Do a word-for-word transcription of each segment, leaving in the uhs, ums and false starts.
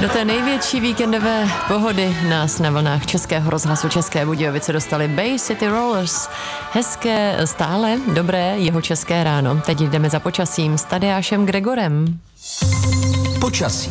Do té největší víkendové pohody nás na vlnách Českého rozhlasu České Budějovice dostali Bay City Rollers. Hezké, stále dobré jihočeské ráno. Teď jdeme za počasím s Tadeášem Gregorem. Počasí.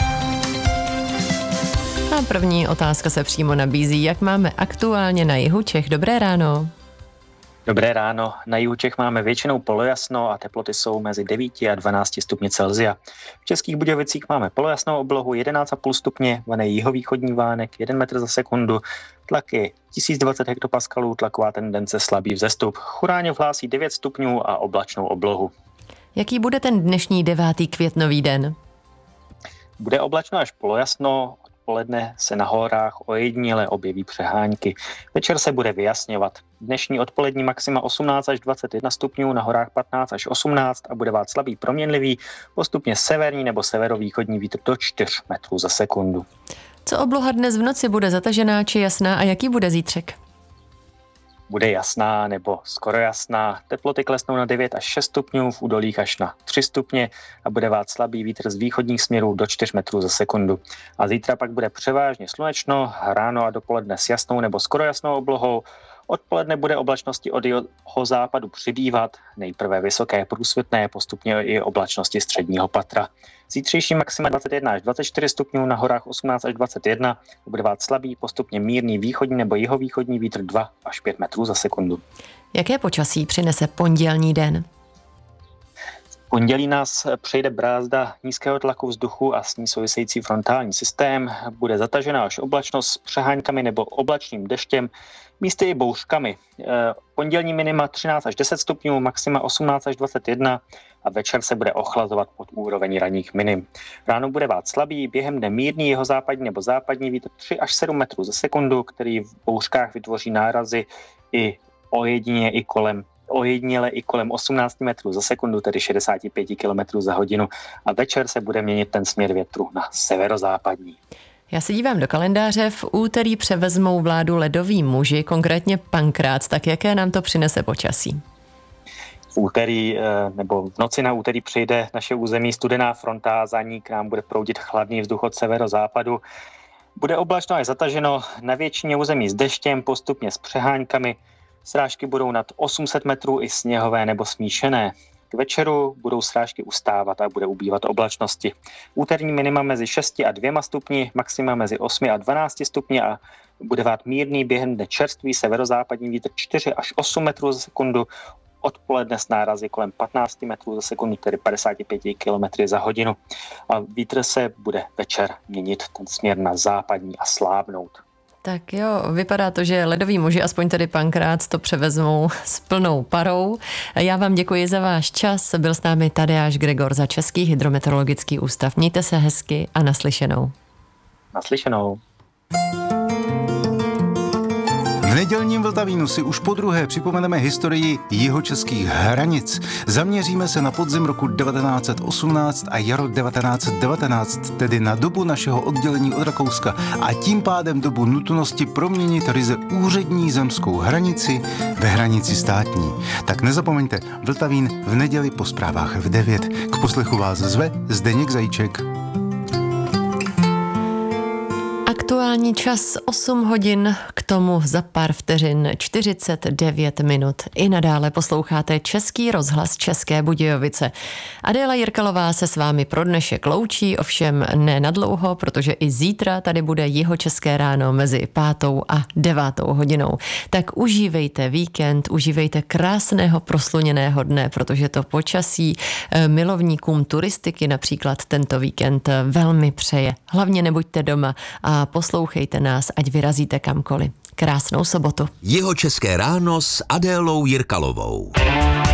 A první otázka se přímo nabízí. Jak máme aktuálně na jihu Čech? Dobré ráno. Dobré ráno. Na jihu Čech máme většinou polojasno a teploty jsou mezi devět a dvanáct stupně Celsia. V Českých Budějovicích máme polojasnou oblohu jedenáct celá pět stupně, vanej jihovýchodní vánek jeden metr za sekundu, tlak je tisíc dvacet hektopaskalů, tlaková tendence slabý vzestup. Churáňov hlásí devět stupňů a oblačnou oblohu. Jaký bude ten dnešní devátý květnový den? Bude oblačno až polojasno. Odpoledne se na horách ojediněle objeví přehánky. Večer se bude vyjasňovat. Dnešní odpolední maxima osmnáct až dvacet jedna stupňů, na horách patnáct až osmnáct a bude vát slabý proměnlivý, postupně severní nebo severovýchodní vítr do čtyř metrů za sekundu. Co obloha dnes v noci, bude zatažená či jasná a jaký bude zítřek? Bude jasná nebo skoro jasná. Teploty klesnou na devět až šest stupňů, v údolích až na tři stupně a bude vát slabý vítr z východních směrů do čtyř metrů za sekundu. A zítra pak bude převážně slunečno, ráno a dopoledne s jasnou nebo skoro jasnou oblohou. Odpoledne bude oblačnosti od jeho západu přibývat, nejprve vysoké průsvitné, postupně i oblačnosti středního patra. Zítřejší maxima dvacet jedna až dvacet čtyři stupňů, na horách osmnáct až dvacet jedna, bude vát slabý, postupně mírný východní nebo jihovýchodní vítr dva až pět metrů za sekundu. Jaké počasí přinese pondělní den? V pondělí nás přejde brázda nízkého tlaku vzduchu a s ní související frontální systém. Bude zatažená až oblačnost s přehánkami nebo oblačným deštěm, místy i bouřkami. Pondělní minima třináct až deset stupňů, maxima osmnáct až dvacet jedna a večer se bude ochlazovat pod úroveň ranních minim. Ráno bude vát slabý, během dne mírný jihozápadní nebo západní vítr tři až sedm metrů za sekundu, který v bouřkách vytvoří nárazy i ojedině i kolem ojediněle i kolem osmnáct metrů za sekundu, tedy šedesát pět kilometrů za hodinu a večer se bude měnit ten směr větru na severozápadní. Já se dívám do kalendáře, v úterý převezmou vládu ledoví muži, konkrétně Pankrác, tak jaké nám to přinese počasí? V úterý nebo v noci na úterý přijde naše území studená fronta, za ní k nám bude proudit chladný vzduch od severozápadu. Bude oblačno až zataženo na většině území s deštěm, postupně s přehánkami. Srážky budou nad osm set metrů i sněhové nebo smíšené. K večeru budou srážky ustávat a bude ubývat oblačnosti. Úterní minima mezi šesti a dvěma stupni, maxima mezi osmi a dvanácti stupni a bude vát mírný během dne čerstvý severozápadní vítr čtyři až osm metrů za sekundu. Odpoledne s nárazy kolem patnáct metrů za sekundu, tedy padesát pět kilometrů za hodinu. A vítr se bude večer měnit ten směr na západní a slábnout. Tak jo, vypadá to, že ledoví muži, aspoň tedy Pankrác, to převezmou s plnou parou. Já vám děkuji za váš čas. Byl s námi Tadeáš Gregor za Český hydrometeorologický ústav. Mějte se hezky a naslyšenou. Naslyšenou. V nedělním Vltavínu si už podruhé připomeneme historii jihočeských hranic. Zaměříme se na podzim roku devatenáct set osmnáct a jaro devatenáct set devatenáct, tedy na dobu našeho oddělení od Rakouska a tím pádem dobu nutnosti proměnit ryze úřední zemskou hranici ve hranici státní. Tak nezapomeňte, Vltavín v neděli po zprávách v devět. K poslechu vás zve Zdeněk Zajíček. Aktuální čas osm hodin, k tomu za pár vteřin čtyřicet devět minut. I nadále posloucháte Český rozhlas České Budějovice. Adéla Jirkalová se s vámi pro dnešek loučí, ovšem ne nadlouho, protože i zítra tady bude jihočeské ráno mezi pátou a devátou hodinou. Tak užívejte víkend, užívejte krásného prosluněného dne, protože to počasí milovníkům turistiky například tento víkend velmi přeje. Hlavně nebuďte doma a poslouchejte nás, ať vyrazíte kamkoliv. Krásnou sobotu. Jihočeské ráno s Adélou Jirkalovou.